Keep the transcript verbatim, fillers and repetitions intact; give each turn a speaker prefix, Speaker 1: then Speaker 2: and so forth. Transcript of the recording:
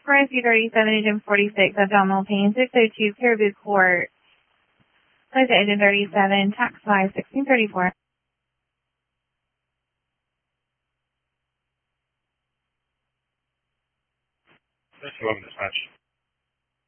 Speaker 1: for I C thirty-seven, Agent forty-six, abdominal pain, six oh two, Caribou Court. Place to Agent thirty-seven, tax five, sixteen thirty-four.
Speaker 2: That's eleven dispatch.